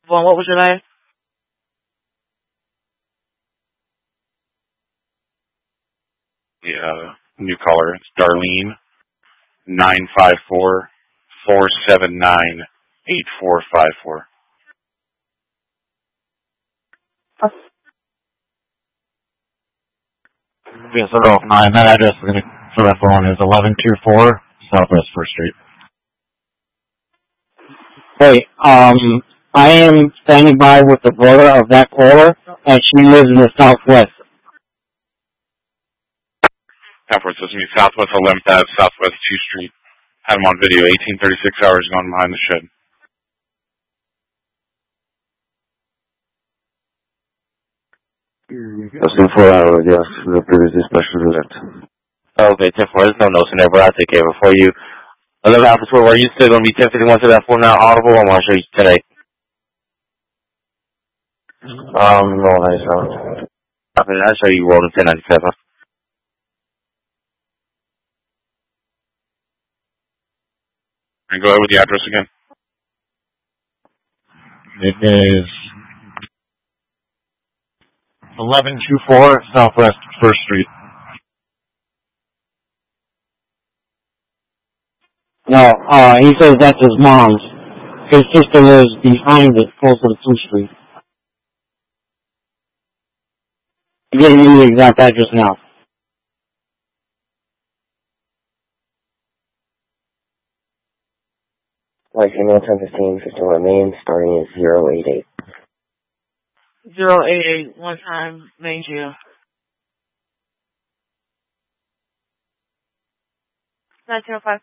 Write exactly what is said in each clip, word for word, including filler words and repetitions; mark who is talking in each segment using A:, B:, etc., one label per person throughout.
A: Vaughn, what was your name?
B: Yeah, new caller. It's Darlene. Nine five four four seven nine eight four five four.
C: Yes, hello. My that address for that phone is eleven two four Southwest First Street.
D: Hey, um, I am standing by with the brother of that caller, and she lives in the Southwest.
B: Southwest, this is me, Southwest eleventh Ave, Southwest two Street. Had him on video, eighteen thirty-six hours gone behind the shed.
E: That's four hours, yes. The previously special left.
F: Okay, ten four. There's no notes in there, but I'll take care of it for you. eleven Alpha twelve, are you still going to be ten fifty-one to that four now audible? I'm going to show you today.
E: Um, no, nice sound.
F: I'll show you rolling ten ninety-seven.
B: And go ahead with the address again.
C: It is eleven two four Southwest First Street.
D: No, uh, he says that's his mom's. His sister lives behind it, closer to two Street. I'm giving you the exact address now.
E: Like, female ten fifteen, fifty-one main, starting at zero eight eight.
A: Zero eight eight, one time, main jail. nine zero five.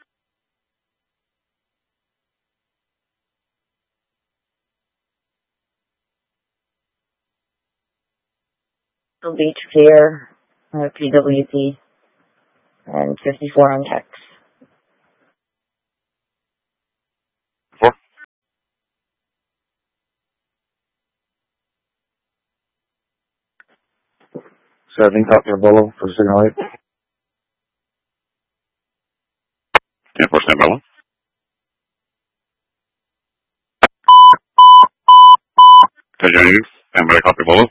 G: Beach Pier, uh, P W P, and fifty-four on text.
B: Four.
E: Seven, copy of Bolo for signal eight.
B: ten four, stand by one. Tajani, stand by, copy Bolo.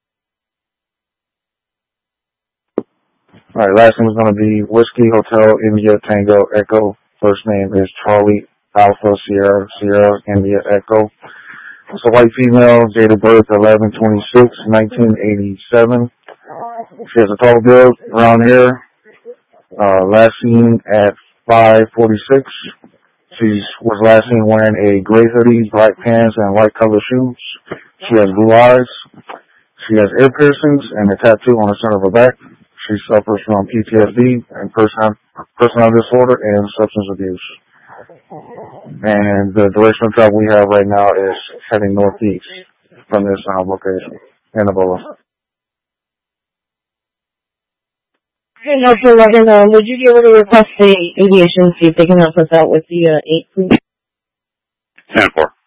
E: Alright, last name is going to be Whiskey Hotel India Tango Echo. First name is Charlie Alpha Sierra Sierra India Echo. It's a white female, date of birth eleven twenty-six nineteen eighty-seven. She has a tall build, brown hair. Uh, last seen at five forty-six. She was last seen wearing a gray hoodie, black pants, and white colored shoes. She has blue eyes. She has ear piercings and a tattoo on the center of her back. She suffers from P T S D and person, personality disorder and substance abuse. And the direction of travel we have right now is heading northeast from this uh, location in Ebola.
G: Hey, no, for Logan, um, would you be able to request the aviation, see if they can help us out with the uh, eight, please?
B: ten four.